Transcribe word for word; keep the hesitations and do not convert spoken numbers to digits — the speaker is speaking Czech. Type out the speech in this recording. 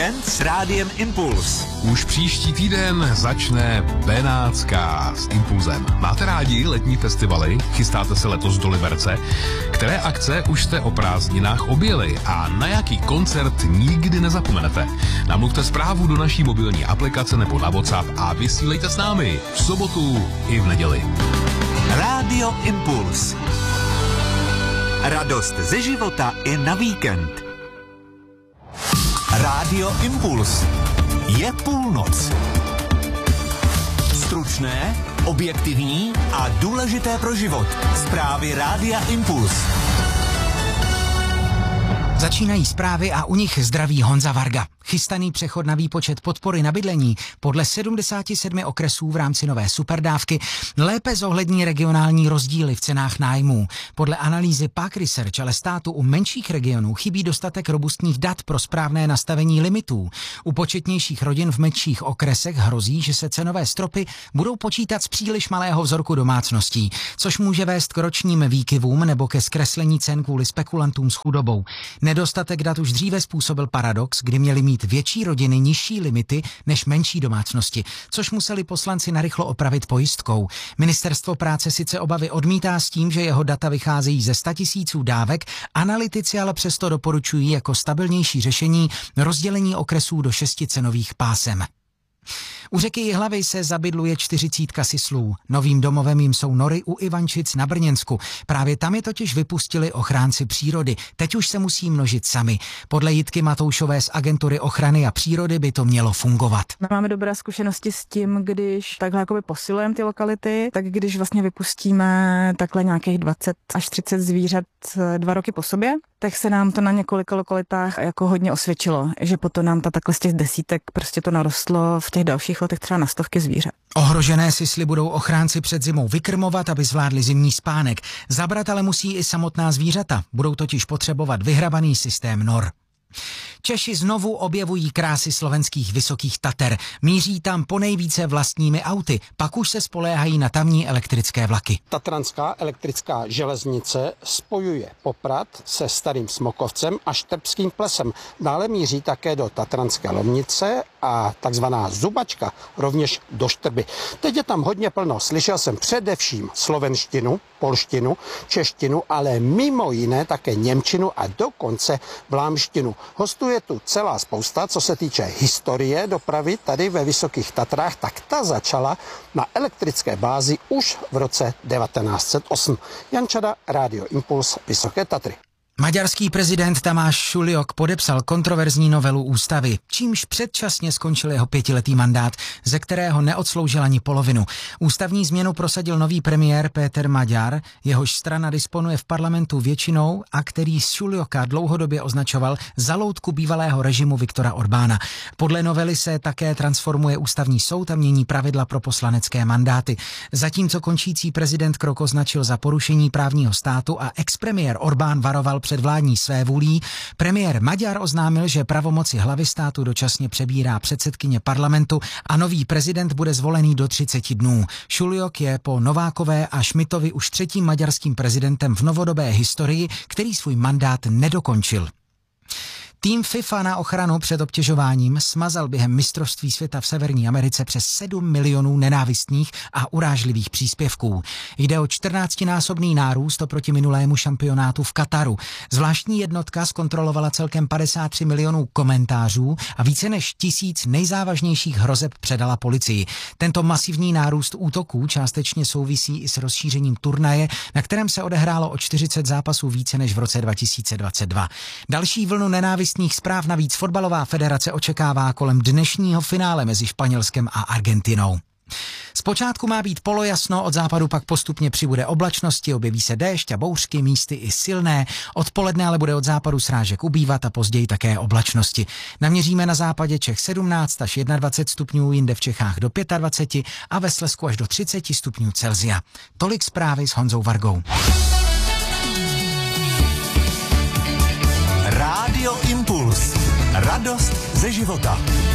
Víkend s Rádiem Impuls. Už příští týden začne Benátská s Impulzem. Máte rádi letní festivaly? Chystáte se letos do Liberce? Které akce už jste o prázdninách objeli a na jaký koncert nikdy nezapomenete? Namluvte zprávu do naší mobilní aplikace nebo na WhatsApp a vysílejte s námi v sobotu i v neděli. Rádio Impuls. Radost ze života i na víkend. Rádio Impuls. Je půlnoc. Stručné, objektivní a důležité pro život. Zprávy Rádia Impuls. Začínají zprávy a u nich zdraví Honza Varga. Chystaný přechod na výpočet podpory na bydlení podle sedmdesát sedm okresů v rámci nové superdávky lépe zohlední regionální rozdíly v cenách nájmů. Podle analýzy Park Research ale státu u menších regionů chybí dostatek robustních dat pro správné nastavení limitů. U početnějších rodin v menších okresech hrozí, že se cenové stropy budou počítat z příliš malého vzorku domácností, což může vést k ročním výkyvům nebo ke zkreslení cen kvůli spekulantům s chudobou. Nedostatek dat už dříve způsobil paradox, kdy měli mít větší rodiny nižší limity než menší domácnosti, což museli poslanci narychlo opravit pojistkou. Ministerstvo práce sice obavy odmítá s tím, že jeho data vycházejí ze statisíců dávek, analytici ale přesto doporučují jako stabilnější řešení rozdělení okresů do šesti cenových pásem. U řeky Jihlavy se zabydluje čtyřicítka sislů. Novým domovem jim jsou nory u Ivančic na Brněnsku. Právě tam je totiž vypustili ochránci přírody. Teď už se musí množit sami. Podle Jitky Matoušové z Agentury ochrany a přírody by to mělo fungovat. Máme dobré zkušenosti s tím, když takhle jakoby posilujeme ty lokality, tak když vlastně vypustíme takhle nějakých dvacet až třicet zvířat dva roky po sobě, tak se nám to na několika lokalitách jako hodně osvědčilo, že potom nám ta takhle z těch desítek prostě to narostlo v těch dalších letech třeba na stovky zvířat. Ohrožené sisly budou ochránci před zimou vykrmovat, aby zvládli zimní spánek. Zabrat ale musí i samotná zvířata, budou totiž potřebovat vyhrabaný systém nor. Češi znovu objevují krásy slovenských Vysokých Tater. Míří tam ponejvíce vlastními auty, pak už se spoléhají na tamní elektrické vlaky. Tatranská elektrická železnice spojuje Poprad se Starým Smokovcem a Štrbským plesem. Dále míří také do Tatranské Lomnice a takzvaná Zubačka rovněž do Štrby. Teď je tam hodně plno. Slyšel jsem především slovenštinu, polštinu, češtinu, ale mimo jiné také němčinu a dokonce vlámštinu. Hostuje tu celá spousta, co se týče historie dopravy tady ve Vysokých Tatrách, tak ta začala na elektrické bázi už v roce devatenáct set osm. Jan Čada, Rádio Impuls, Vysoké Tatry. Maďarský prezident Tamáš Šuliok podepsal kontroverzní novelu ústavy, čímž předčasně skončil jeho pětiletý mandát, ze kterého neodsloužil ani polovinu. Ústavní změnu prosadil nový premiér Péter Magyar, jehož strana disponuje v parlamentu většinou a který Šulioka dlouhodobě označoval za loutku bývalého režimu Viktora Orbána. Podle novely se také transformuje ústavní soud a mění pravidla pro poslanecké mandáty. Zatímco končící prezident krok označil za porušení právního státu a expremiér Orbán varoval před vládní svévůlí, premiér Magyar oznámil, že pravomoci hlavy státu dočasně přebírá předsedkyně parlamentu a nový prezident bude zvolený do třiceti dnů. Šuliok je po Novákové a Šmitovi už třetím maďarským prezidentem v novodobé historii, který svůj mandát nedokončil. Tým FIFA na ochranu před obtěžováním smazal během mistrovství světa v Severní Americe přes sedm milionů nenávistných a urážlivých příspěvků. Jde o čtrnáctinásobný nárůst oproti minulému šampionátu v Kataru. Zvláštní jednotka zkontrolovala celkem padesát tři milionů komentářů a více než tisíc nejzávažnějších hrozeb předala policii. Tento masivní nárůst útoků částečně souvisí i s rozšířením turnaje, na kterém se odehrálo o čtyřicet zápasů více než v roce dva tisíce dvacet dva. Další vlnu nenávistných zpráv navíc fotbalová federace očekává kolem dnešního finále mezi Španělskem a Argentinou. Zpočátku má být polojasno, od západu pak postupně přibude oblačnosti, objeví se déšť a bouřky, místy i silné. Odpoledne ale bude od západu srážek ubývat a později také oblačnosti. Naměříme na západě Čech sedmnáct až dvacet jedna stupňů, jinde v Čechách do dvacet pět a ve Slezsku až do třicet stupňů Celsia. Tolik zprávy s Honzou Vargou. Rádio Impuls. Radost ze života.